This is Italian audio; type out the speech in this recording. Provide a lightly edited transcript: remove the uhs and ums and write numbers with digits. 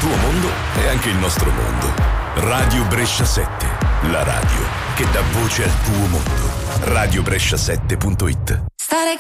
tuo mondo è anche il nostro mondo. Radio Brescia 7, la radio che dà voce al tuo mondo. Radiobrescia7.it. Stare